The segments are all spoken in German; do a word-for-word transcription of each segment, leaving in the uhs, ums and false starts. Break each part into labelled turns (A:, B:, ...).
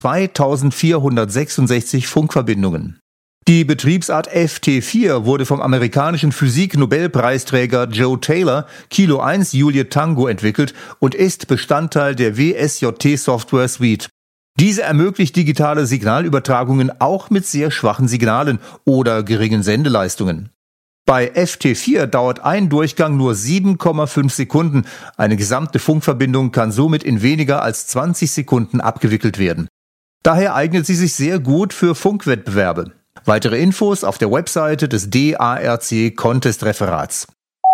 A: zweitausendvierhundertsechsundsechzig Funkverbindungen. Die Betriebsart F T vier wurde vom amerikanischen Physik-Nobelpreisträger Joe Taylor Kilo eins Juliet Tango entwickelt und ist Bestandteil der W S J T-Software Suite. Diese ermöglicht digitale Signalübertragungen auch mit sehr schwachen Signalen oder geringen Sendeleistungen. Bei F T vier dauert ein Durchgang nur sieben Komma fünf Sekunden. Eine gesamte Funkverbindung kann somit in weniger als zwanzig Sekunden abgewickelt werden. Daher eignet sie sich sehr gut für Funkwettbewerbe. Weitere Infos auf der Webseite des D A R C-Contest-Referats.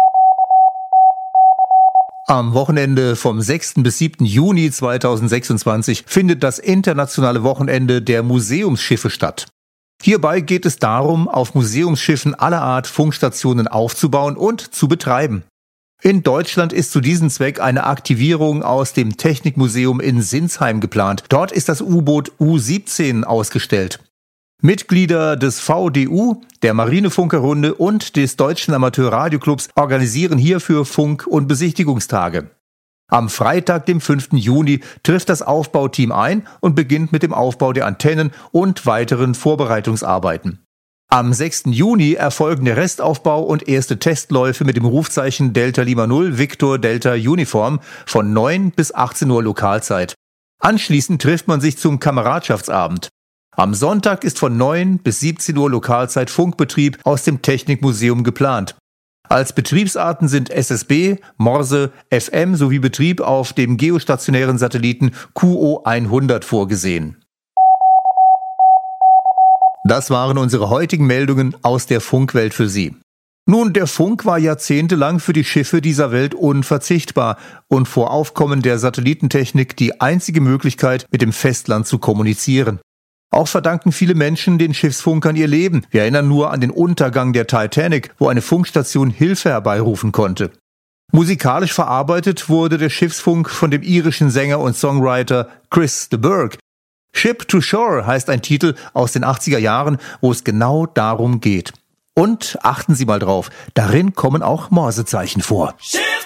A: Am Wochenende vom sechsten bis siebten Juni zweitausendsechsundzwanzig findet das internationale Wochenende der Museumsschiffe statt. Hierbei geht es darum, auf Museumsschiffen aller Art Funkstationen aufzubauen und zu betreiben. In Deutschland ist zu diesem Zweck eine Aktivierung aus dem Technikmuseum in Sinsheim geplant. Dort ist das U-Boot U siebzehn ausgestellt. Mitglieder des V D U, der Marinefunkerrunde und des Deutschen Amateurradioclubs organisieren hierfür Funk- und Besichtigungstage. Am Freitag, dem fünften Juni, trifft das Aufbauteam ein und beginnt mit dem Aufbau der Antennen und weiteren Vorbereitungsarbeiten. Am sechsten Juni erfolgen der Restaufbau und erste Testläufe mit dem Rufzeichen Delta Lima Null Victor Delta Uniform von neun bis achtzehn Uhr Lokalzeit. Anschließend trifft man sich zum Kameradschaftsabend. Am Sonntag ist von neun bis siebzehn Uhr Lokalzeit Funkbetrieb aus dem Technikmuseum geplant. Als Betriebsarten sind S S B, Morse, F M sowie Betrieb auf dem geostationären Satelliten Q O hundert vorgesehen. Das waren unsere heutigen Meldungen aus der Funkwelt für Sie. Nun, der Funk war jahrzehntelang für die Schiffe dieser Welt unverzichtbar und vor Aufkommen der Satellitentechnik die einzige Möglichkeit, mit dem Festland zu kommunizieren. Auch verdanken viele Menschen den Schiffsfunkern ihr Leben. Wir erinnern nur an den Untergang der Titanic, wo eine Funkstation Hilfe herbeirufen konnte. Musikalisch verarbeitet wurde der Schiffsfunk von dem irischen Sänger und Songwriter Chris de Burgh. Ship to Shore heißt ein Titel aus den achtziger Jahren, wo es genau darum geht. Und achten Sie mal drauf, darin kommen auch Morsezeichen vor. Ship